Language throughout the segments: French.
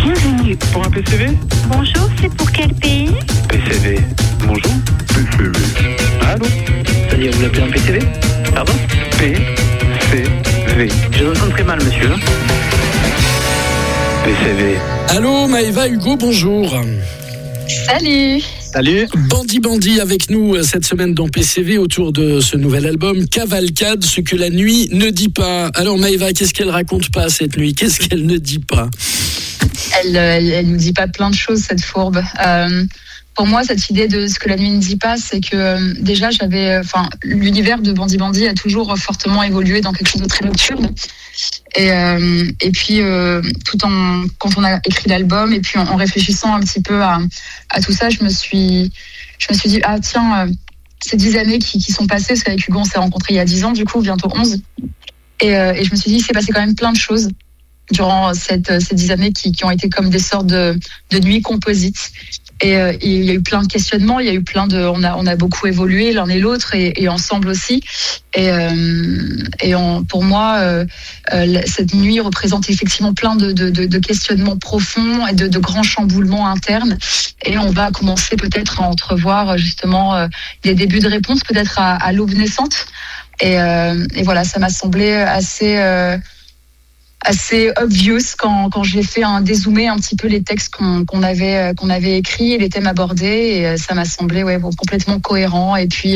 Bienvenue. Pour un PCV? Bonjour, c'est pour quel pays? PCV. Bonjour. PCV. Allô? C'est-à-dire, vous appelez un PCV? Pardon? PCV. Je vous entends très mal, monsieur. PCV. Allô, Maëva, Hugo, bonjour. Salut. Salut. Bandi avec nous cette semaine dans PCV autour de ce nouvel album Cavalcade, ce que la nuit ne dit pas. Alors Maëva, qu'est-ce qu'elle raconte pas cette nuit? Qu'est-ce qu'elle ne dit pas? Elle nous dit pas plein de choses, cette fourbe. Pour moi, cette idée de ce que la nuit ne dit pas, c'est que déjà l'univers de Bandi a toujours fortement évolué dans quelque chose de très nocturne. Et puis quand on a écrit l'album et puis en réfléchissant un petit peu à tout ça, je me suis dit ces 10 années qui sont passées, parce qu'avec Hugo on s'est rencontrés il y a 10 ans, du coup bientôt 11, et je me suis dit il s'est passé quand même plein de choses durant ces 10 années qui ont été comme des sortes de nuits composites. Et il y a eu plein de questionnements, on a beaucoup évolué l'un et l'autre et ensemble aussi. Pour moi, cette nuit représente effectivement plein de questionnements profonds et de grands chamboulements internes. Et on va commencer peut-être à entrevoir justement des débuts de réponses, peut-être à l'aube naissante. Et voilà, ça m'a semblé assez obvious quand j'ai fait dézoomer un petit peu les textes qu'on avait écrits et les thèmes abordés, et ça m'a semblé complètement cohérent. Et puis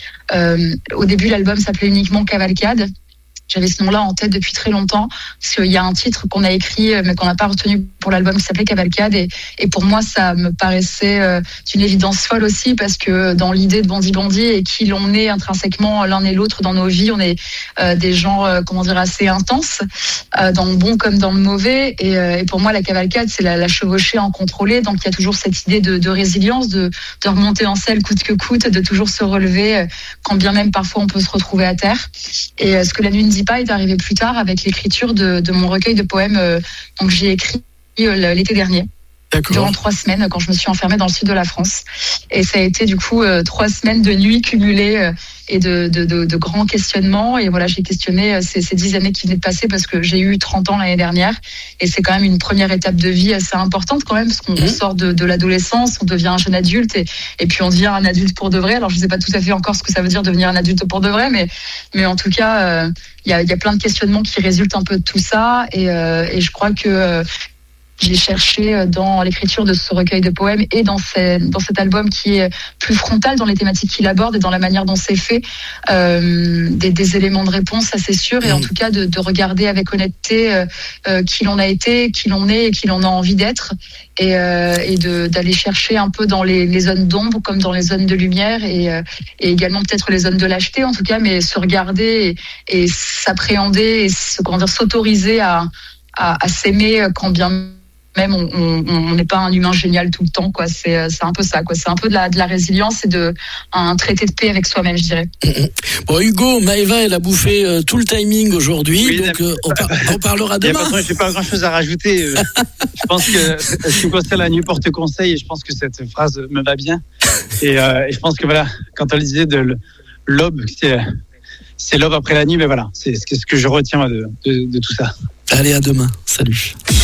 au début l'album s'appelait uniquement Cavalcade. J'avais ce nom-là en tête depuis très longtemps, parce qu'il y a un titre qu'on a écrit mais qu'on n'a pas retenu pour l'album qui s'appelait Cavalcade, et pour moi ça me paraissait d'une évidence folle aussi, parce que dans l'idée de Bandi et qui l'on est intrinsèquement l'un et l'autre dans nos vies, on est des gens assez intenses, dans le bon comme dans le mauvais, et pour moi la cavalcade c'est la chevauchée incontrôlée, donc il y a toujours cette idée de résilience, de remonter en selle coûte que coûte, de toujours se relever quand bien même parfois on peut se retrouver à terre. Et ce que la nuit ne dit pas est arrivé plus tard avec l'écriture de mon recueil de poèmes que j'ai écrit l'été dernier. D'accord. Durant 3 semaines, quand je me suis enfermée dans le sud de la France. Et ça a été du coup 3 semaines de nuits cumulées et de grands questionnements. Et voilà, j'ai questionné ces 10 années qui venaient de passer, parce que j'ai eu 30 ans l'année dernière. Et c'est quand même une première étape de vie assez importante quand même, parce qu'on sort de l'adolescence, on devient un jeune adulte, et puis on devient un adulte pour de vrai. Alors je ne sais pas tout à fait encore ce que ça veut dire devenir un adulte pour de vrai, mais en tout cas, il y a plein de questionnements qui résultent un peu de tout ça. Et je crois que j'ai cherché dans l'écriture de ce recueil de poèmes et dans cet album qui est plus frontal dans les thématiques qu'il aborde et dans la manière dont c'est fait, des éléments de réponse, ça c'est sûr, et en tout cas de regarder avec honnêteté qui l'on a été, qui l'on est et qui l'on a envie d'être, et d'aller chercher un peu dans les zones d'ombre comme dans les zones de lumière, et également peut-être les zones de lâcheté en tout cas, mais se regarder et s'appréhender et s'autoriser à s'aimer quand bien même on n'est pas un humain génial tout le temps, quoi. C'est un peu ça, quoi. C'est un peu de la résilience et un traité de paix avec soi-même, je dirais. Bon, Hugo, Maëva, elle a bouffé tout le timing aujourd'hui, oui, donc on parlera demain. Je n'ai pas grand-chose à rajouter. Je pense que ce qui concerne la nuit porte conseil, et je pense que cette phrase me va bien. Et je pense que voilà, quand on disait de l'aube, c'est l'aube après la nuit, mais voilà, c'est ce que je retiens de tout ça. Allez, à demain. Salut.